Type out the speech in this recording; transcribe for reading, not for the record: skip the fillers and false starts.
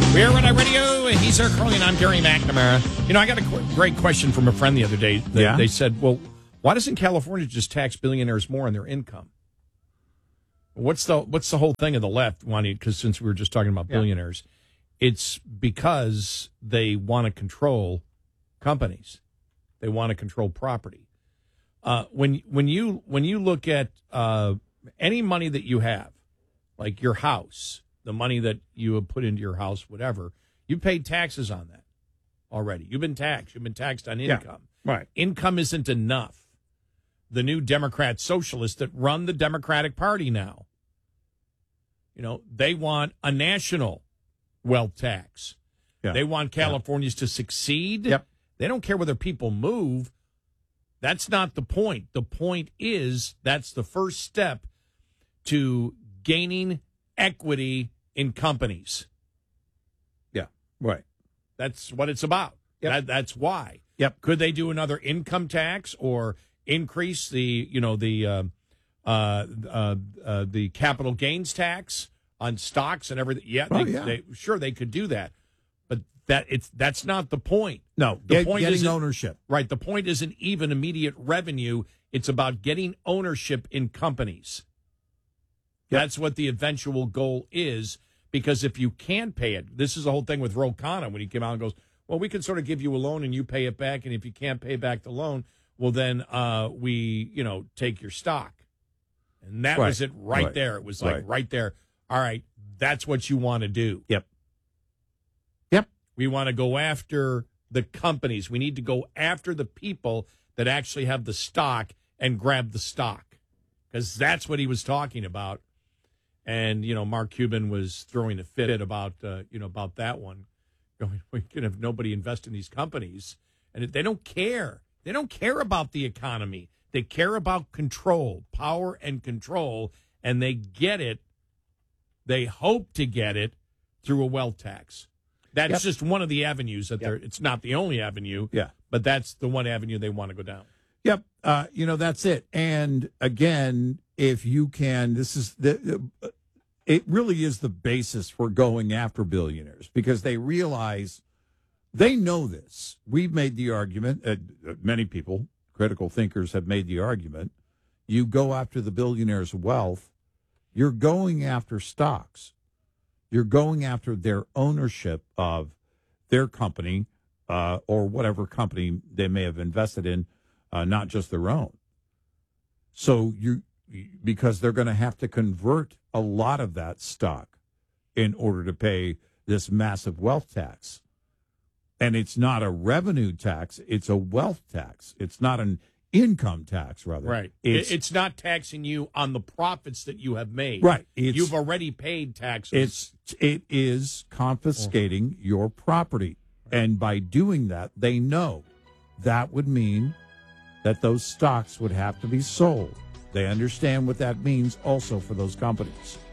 We're Red Eye Radio. He's Eric Crowley, and I'm Gary McNamara. You know, I got a great question from a friend the other day. They said, well, why doesn't California just tax billionaires more on their income? What's the whole thing of the left wanting? Because since we were just talking about billionaires, it's because they want to control companies. They want to control property. When you look at any money that you have, like your house, the money that you have put into your house, whatever, you paid taxes on that already. You've been taxed. You've been taxed on income. Yeah, right. Income isn't enough. The new Democrat socialists that run the Democratic Party now, you know, they want a national wealth tax. Yeah. They want Californians to succeed. Yep. They don't care whether people move. That's not the point. The point is that's the first step to gaining equity in companies. Yeah, right. That's what it's about. Yep. That's why. Yep. Could they do another income tax or increase the capital gains tax on stocks and everything? Yeah, they could do that. But that's not the point. No, the point getting isn't ownership. Right. The point isn't even immediate revenue. It's about getting ownership in companies. Yep. That's what the eventual goal is, because if you can't pay it, this is the whole thing with Ro Khanna when he came out and goes, well, we can sort of give you a loan and you pay it back, and if you can't pay back the loan, well, then we, take your stock. And that was it right there. It was like right there. All right, that's what you want to do. Yep. We want to go after the companies. We need to go after the people that actually have the stock and grab the stock, because that's what he was talking about. And, Mark Cuban was throwing a fit about that one. We can have nobody invest in these companies. And they don't care. They don't care about the economy. They care about control, power and control, and they get it. They hope to get it through a wealth tax. That's just one of the avenues that it's not the only avenue. Yeah. But that's the one avenue they want to go down. Yep. That's it. And again, if you can, it really is the basis for going after billionaires, because they realize they know this. We've made the argument, many people, critical thinkers have made the argument, you go after the billionaires' wealth, you're going after stocks. You're going after their ownership of their company or whatever company they may have invested in, not just their own. So because they're going to have to convert a lot of that stock in order to pay this massive wealth tax. And it's not a revenue tax, it's a wealth tax. It's not an income tax, rather. Right. It's not taxing you on the profits that you have made. Right. You've already paid taxes. It is confiscating your property. And by doing that, they know that would mean that those stocks would have to be sold. They understand what that means also for those companies.